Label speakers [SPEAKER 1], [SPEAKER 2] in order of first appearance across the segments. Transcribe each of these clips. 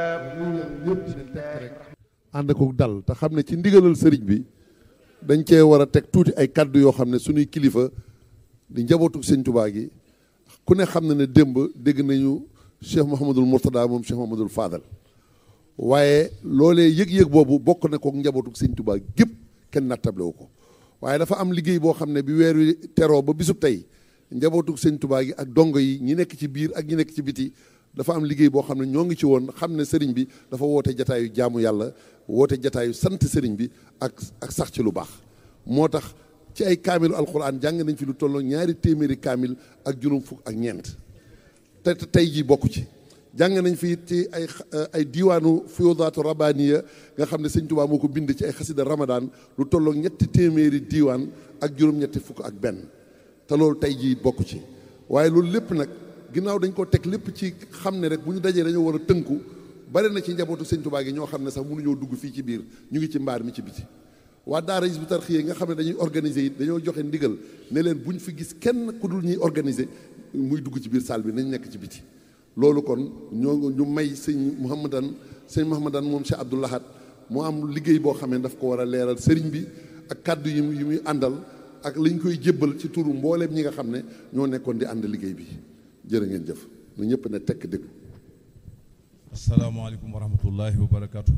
[SPEAKER 1] ànd ko dal te xam ne ci ndigalal sëriñ bi dañ cee war a teg tuuti ay kaddu yoo xam ne suñuy kilifa di njabootu sëñ Tuubaa gi ku ne xam na ne démb dégg nañu Cheikh Mouhamadul Mourtada moom Cheikh Mouhamadul Fadal waaye loolee yëg-yëg boobu bokk na kook njabootu sëñ Tuubaa gépp kenn nattable wu ko waaye dafa am liggéey boo xam ne bi weer wi teroo ba bisub tey njabootu sëñ Tuubaa gi ak dongo yi ñi nekk ci biir ak ñi nekk ci biti dafa am liggéey boo xam ne ñoo ngi ci woon xam ne sëriñ bi dafa woote jataayu jaamu yàlla woote jataayu sant sëriñ bi ak sax ci lu baax moo tax ci ay kaamilu alquran jàng nañ fi lu tolloo 200 kaamil ak juróom fukk ak ñeent te tey jii bokku ci jàng nañ fi ci ay diwaanu fiyudaatu rabaniya nga xam ne sëñ Tuubaa moo ko bind ci ay xasida ramadan lu tolloo 300 diwaan ak juróom-ñetti fukk ak benn te loolu tey jii bokku ci waaye loolu lépp nag ginnaaw dañ ko teg lépp ci xam ne rek bu ñu dajee dañoo war a tënku bari na ci njabootu sëñ Tuubaa gi ñoo xam ne sax mënuñoo dugg fii ci biir ñu ngi ci mbaar mi ci biti waa daara Hizbut Tarqiyyah nga xam ne dañuy organiser it dañoo joxe ndigal ne leen buñ fi gis kenn ku dul ñuy organiser muy dugg ci biir salle bi nañ nekk ci biti loolu kon ñu may sëñ Mouhamadan moom Cheikh Abdou Lahad moo am liggéey boo xam ne daf ko war a leeral sëriñ bi ak kàddu yi muy àndal ak liñ koy jébbal ci turu mbooleem ñi nga xam ne ñoo nekkoon di ànd liggéey bi jërë ngeen jëf na ñëpp ne tekk déglu.
[SPEAKER 2] asalaamaaleykum wa rahmatullahi wa barakaatu.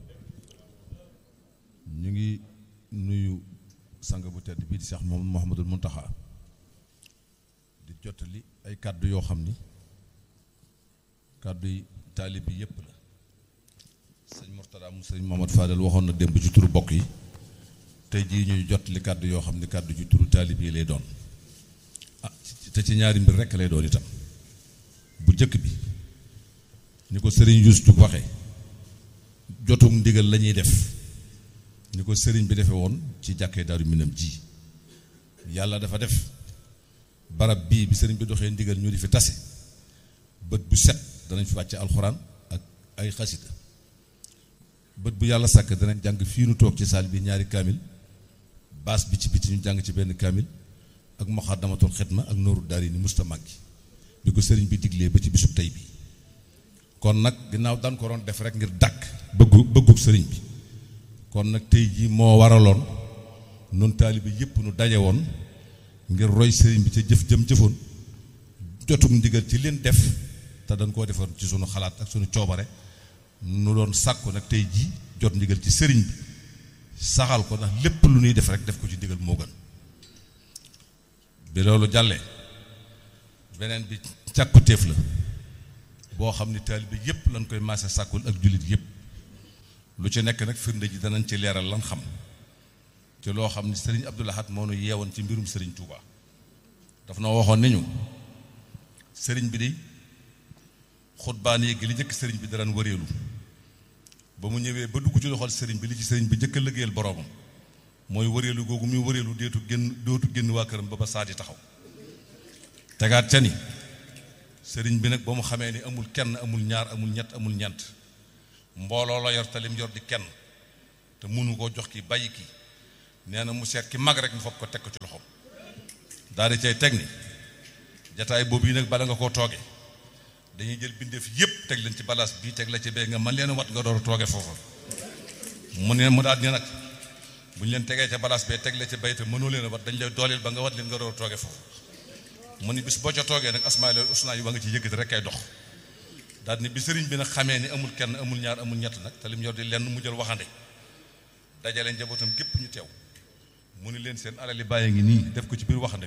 [SPEAKER 2] ñu ngi nuyu sang bu tedd bii di Cheikh Mouhamadul Mountakha di jottali ay kàddu yoo xam ni kàddu yi taalib bi yépp la sëñ Mourtada mu sëñ Mohamad Fadal waxoon na démb ci turu bokk yi tey jii ñuy jottali kàddu yoo xam ni kàddu ci turu taalib yi lay doon te ci ñaari mbir rekk lay doon itam bu jëkk bi ni ko sëriñ Yuusu waxee jotum ndigal la ñuy def ni ko sëriñ bi defee woon ci jàkkee Daaru Minam ji yàlla dafa def barab bii bi sëriñ bi doxee ndigal ñu di fi tase bët bu set danañ fi wàcce alxuraan ak ay xasida bët bu yàlla sàkk danañ jàng fii nu toog ci saal bi 2 kaamil baas bi ci biti ñu jàng ci benn kaamil ak Muxaddamatul Xidma ak Nooru Daarayni musta màggi bi ko sëriñ bi diglee ba ci bisub tey bi kon nag ginnaaw daan ko doon def rek ngir dàkk bëggug sëriñ bi kon nag tey jii moo waraloon nun taalibe yépp nu daje woon ngir roy sëriñ bi ca jëf jëm jëfoon jotum ndigal ci leen def te dañ koo defoon ci sunu xalaat ak sunu coobare nu doon sàkku nag tey jii jot ndigal ci sëriñ bi saxal ko ndax lépp lu ñuy def rek def ko ci ndigal moo gën bi loolu jàllee beneen bi càkkutéef la boo xam ni taalibe yépp lañ koy maase sàkkul ak jullit yépp lu ci nekk nag firnde ji danañ ci leeral lan xam te loo xam ni sëriñ Abdou Lahad moo nu yeewoon ci mbirum sëriñ Touba daf na waxoon ni ñu sëriñ bi di xutbaan yéegi li njëkk sëriñ bi daraan wëreelu ba mu ñëwee ba dugg ci loxol sëriñ bi li ci sëriñ bi njëkk a liggéeyal boroomam mooy wëreelu googu muy wëreelu dootu génn waa këram ba saa di taxaw tegaat ca ni sëriñ bi nag ba mu xamee ni amul kenn amul ñaar amul ñett amul ñeent mbooloo la yor te lim yor di kenn te mënu koo jox ki bàyyi ki nee na mu seet ki mag rek mu foog ko teg ko ci loxoom daal di cay teg ni jataay boobu yi nag bala nga koo tooge dañuy jël bindeef yépp teg leen ci balaas bii teg la ci bee nga man leen wat nga door a tooge foofa mu daal ne nag bu ñu leen tegee ca balaas bee teg la ci bay te mënoo leen a wat dañ lay dooleel ba nga wat leen nga door a tooge foofu mu ni bis boo ca toogee nag asmaa'il husnaa yi wa nga ci yëkkati rek kay dox daal ni bi sëriñ bi nag xamee ni amul kenn amul ñaar amul ñett nag te lim yor di lenn mu jël waxande dajale njabootam gépp ñu teew mu ni leen seen alali bàyyi ngi nii def ko ci biir waxande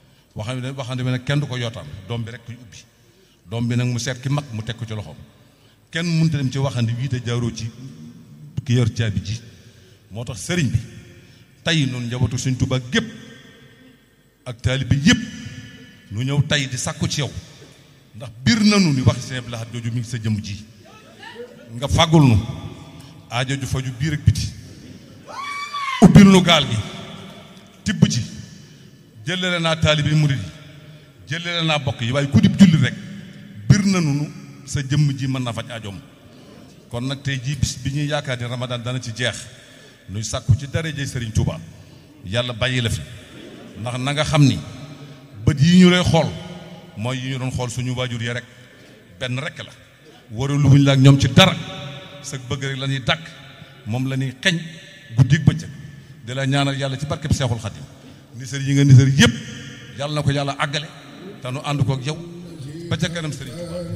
[SPEAKER 2] bi nag kenn du ko yootaan doom bi rek kuy ubbi doom bi nag mu seet ki mag mu teg ko ci loxoom kenn mënta dem ci waxande wii te jaaroo ci ki yor caabi ji moo tax sëriñ bi tey noonu njabootu Sëriñ Tuubaa gépp ak taalibe yépp nu ñëw tey di sàkku ci yow ndax biir nanu ni waxi Sëriñ Abdou Lahad jooju mi ngi sa jëm ji nga fàggul nu aajo ju faju biir ak biti ubbil nu gaal gi tibb ci jëlale naa taalibe yi murid yi jëlale naa bokk yi waaye ku dib julli rek biir nanu nu sa jëmm ji mën na faj aajoom kon nag tey jii bis bi ñuy yaakaar ni Ramadan dana ci jeex nuy sàkku ci darajey Sëriñ Tuubaa yàlla bàyyi la fi ndax na nga xam ni bët yi ñu lay xool mooy yi ñu doon xool suñu waajur yi rek benn rek la waralu wuñ la ak ñoom ci dara sa bëgg rek la ñuy dàkk moom la ñuy xeñ guddi bëccëg di la ñaanal yàlla ci barkeb Seexul Xadim nisër yi nga nisër yëpp yàlla na ko yàlla àggale te nu ànd ko ak yow ba ca kanam Sëriñ Tuubaa